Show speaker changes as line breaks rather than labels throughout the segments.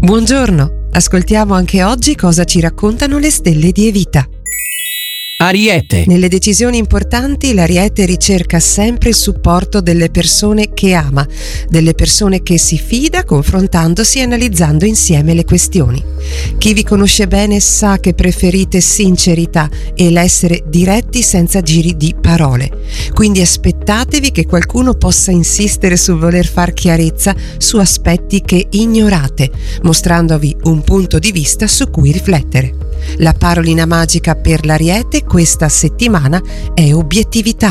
Buongiorno, ascoltiamo anche oggi cosa ci raccontano le stelle di Evita.
Ariete.
Nelle decisioni importanti l'Ariete ricerca sempre il supporto delle persone che ama, delle persone che si fida confrontandosi e analizzando insieme le questioni. Chi vi conosce bene sa che preferite sincerità e l'essere diretti senza giri di parole. Quindi aspettatevi che qualcuno possa insistere sul voler far chiarezza su aspetti che ignorate, mostrandovi un punto di vista su cui riflettere. La parolina magica per l'Ariete questa settimana è obiettività.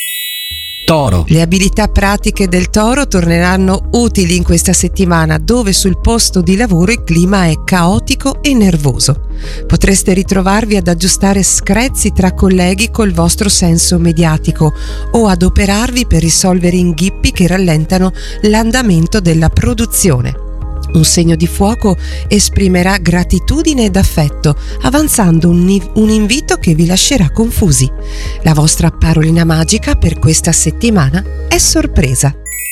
Toro.
Le abilità pratiche del Toro torneranno utili in questa settimana, dove sul posto di lavoro il clima è caotico e nervoso. Potreste ritrovarvi ad aggiustare screzi tra colleghi col vostro senso mediatico o adoperarvi per risolvere inghippi che rallentano l'andamento della produzione. Un segno di fuoco esprimerà gratitudine ed affetto, avanzando un invito che vi lascerà confusi. La vostra parolina magica per questa settimana è sorpresa.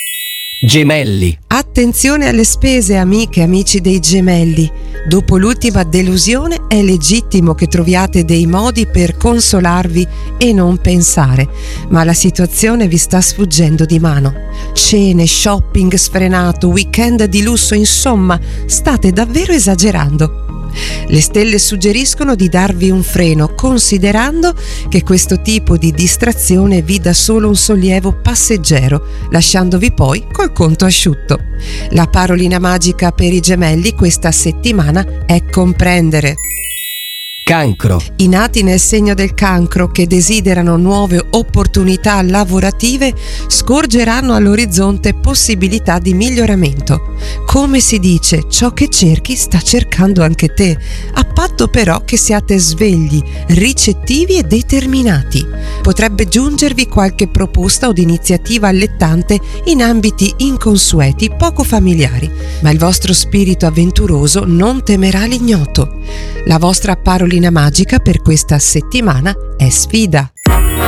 Gemelli.
Attenzione alle spese, amiche e amici dei Gemelli. Dopo l'ultima delusione è legittimo che troviate dei modi per consolarvi e non pensare, ma la situazione vi sta sfuggendo di mano. Cene, shopping sfrenato, weekend di lusso, insomma, state davvero esagerando. Le stelle suggeriscono di darvi un freno, considerando che questo tipo di distrazione vi dà solo un sollievo passeggero, lasciandovi poi col conto asciutto. La parolina magica per i Gemelli questa settimana è comprendere.
Cancro.
I nati nel segno del Cancro, che desiderano nuove opportunità lavorative, scorgeranno all'orizzonte possibilità di miglioramento. Come si dice, ciò che cerchi sta cercando anche te, a patto però che siate svegli, ricettivi e determinati. Potrebbe giungervi qualche proposta o iniziativa allettante in ambiti inconsueti, poco familiari, ma il vostro spirito avventuroso non temerà l'ignoto. La vostra parolina magica per questa settimana è sfida.